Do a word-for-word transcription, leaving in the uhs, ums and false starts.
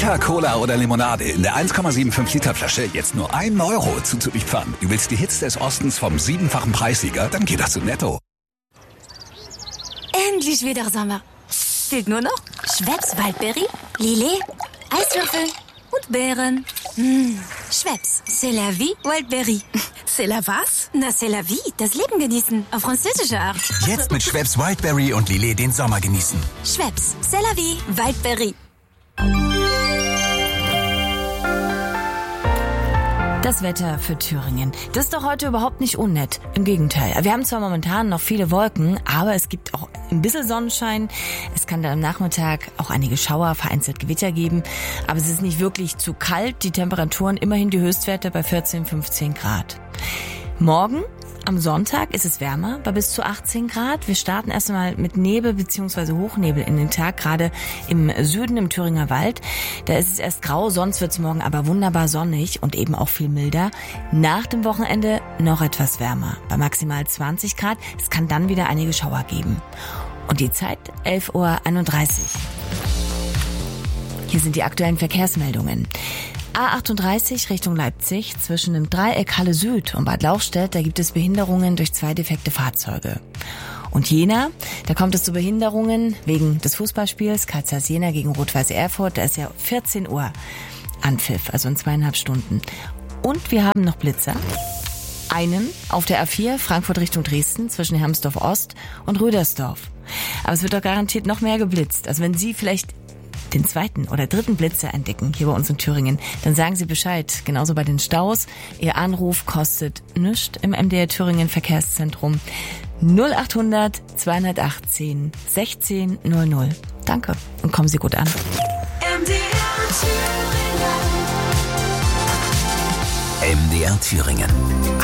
Fanta, Cola oder Limonade in der eins Komma fünfundsiebzig Liter Flasche jetzt nur ein Euro zuzuliefern. Du willst die Hits des Ostens vom siebenfachen Preissieger? Dann geh doch zu Netto. Endlich wieder Sommer. Fehlt nur noch Schweppes Waldbeere, Lillet, Eiswürfel und Beeren. Mmh. Schweppes, c'est la vie, Wildberry. C'est la was? Na, c'est la vie, das Leben genießen, auf französische Art. Jetzt mit Schweppes Wildberry und Lillet den Sommer genießen. Schweppes, c'est la vie, Wildberry. Das Wetter für Thüringen. Das ist doch heute überhaupt nicht unnett. Im Gegenteil. Wir haben zwar momentan noch viele Wolken, aber es gibt auch ein bisschen Sonnenschein. Es kann dann am Nachmittag auch einige Schauer, vereinzelt Gewitter geben. Aber es ist nicht wirklich zu kalt. Die Temperaturen immerhin die Höchstwerte bei vierzehn, fünfzehn Grad. Morgen am Sonntag ist es wärmer, bei bis zu achtzehn Grad. Wir starten erst einmal mit Nebel bzw. Hochnebel in den Tag, gerade im Süden im Thüringer Wald. Da ist es erst grau, sonst wird es morgen aber wunderbar sonnig und eben auch viel milder. Nach dem Wochenende noch etwas wärmer, bei maximal zwanzig Grad. Es kann dann wieder einige Schauer geben. Und die Zeit elf Uhr einunddreißig. Hier sind die aktuellen Verkehrsmeldungen. A achtunddreißig Richtung Leipzig zwischen dem Dreieck Halle Süd und Bad Lauchstädt, da gibt es Behinderungen durch zwei defekte Fahrzeuge. Und Jena, da kommt es zu Behinderungen wegen des Fußballspiels Carl Zeiss Jena gegen Rot-Weiß Erfurt. Da ist ja vierzehn Uhr Anpfiff, also in zweieinhalb Stunden. Und wir haben noch Blitzer. Einen auf der A vier Frankfurt Richtung Dresden zwischen Hermsdorf Ost und Rödersdorf. Aber es wird doch garantiert noch mehr geblitzt. Also wenn Sie vielleicht den zweiten oder dritten Blitzer entdecken hier bei uns in Thüringen, dann sagen Sie Bescheid. Genauso bei den Staus. Ihr Anruf kostet nichts im M D R Thüringen Verkehrszentrum. null achthundert zweihundertachtzehn sechzehn null null. Danke und kommen Sie gut an. M D R Thüringen. M D R Thüringen.